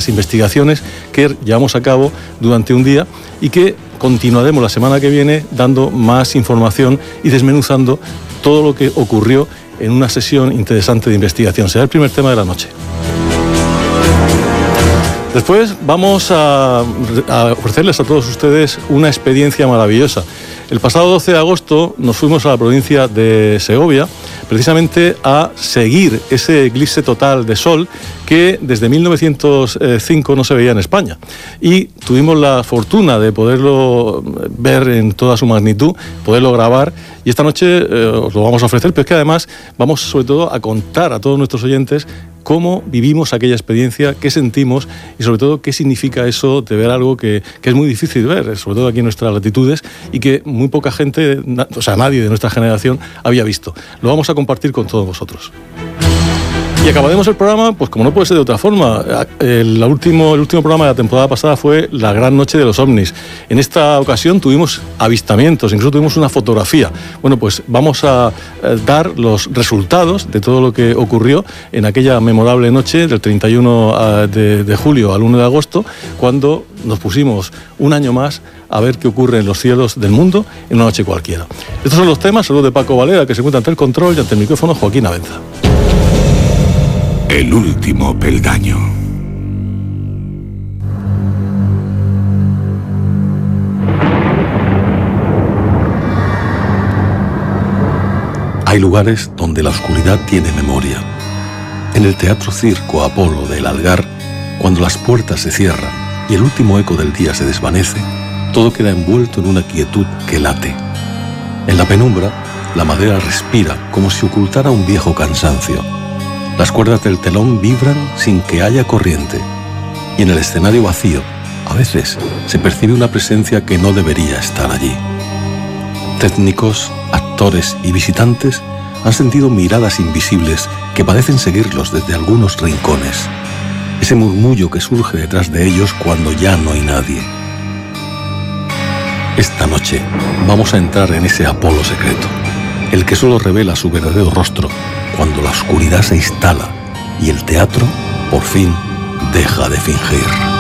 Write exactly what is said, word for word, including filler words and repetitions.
investigaciones que llevamos a cabo durante un día y que continuaremos la semana que viene dando más información y desmenuzando todo lo que ocurrió en una sesión interesante de investigación. Será el primer tema de la noche. Después vamos a, a ofrecerles a todos ustedes una experiencia maravillosa. El pasado doce de agosto nos fuimos a la provincia de Segovia, precisamente a seguir ese eclipse total de sol que desde mil novecientos cinco no se veía en España. Y tuvimos la fortuna de poderlo ver en toda su magnitud, poderlo grabar, y esta noche eh, os lo vamos a ofrecer, pero es que además vamos sobre todo a contar a todos nuestros oyentes cómo vivimos aquella experiencia, qué sentimos y sobre todo qué significa eso de ver algo que, que es muy difícil ver, sobre todo aquí en nuestras latitudes, y que muy poca gente, o sea, nadie de nuestra generación había visto. Lo vamos a compartir con todos vosotros. Y acabaremos el programa, pues como no puede ser de otra forma. El último, el último programa de la temporada pasada fue la gran noche de los ovnis. En esta ocasión tuvimos avistamientos, incluso tuvimos una fotografía. Bueno, pues vamos a dar los resultados de todo lo que ocurrió en aquella memorable noche del treinta y uno de julio al uno de agosto, cuando nos pusimos un año más a ver qué ocurre en los cielos del mundo en una noche cualquiera. Estos son los temas. Saludos de Paco Valera, que se encuentra ante el control, y ante el micrófono Joaquín Avenza. El último peldaño. Hay lugares donde la oscuridad tiene memoria. En el Teatro Circo Apolo del Algar, cuando las puertas se cierran y el último eco del día se desvanece, todo queda envuelto en una quietud que late. En la penumbra, la madera respira como si ocultara un viejo cansancio. Las cuerdas del telón vibran sin que haya corriente. Y en el escenario vacío, a veces, se percibe una presencia que no debería estar allí. Técnicos, actores y visitantes han sentido miradas invisibles que parecen seguirlos desde algunos rincones. Ese murmullo que surge detrás de ellos cuando ya no hay nadie. Esta noche vamos a entrar en ese Apolo secreto, el que solo revela su verdadero rostro cuando la oscuridad se instala y el teatro, por fin, deja de fingir.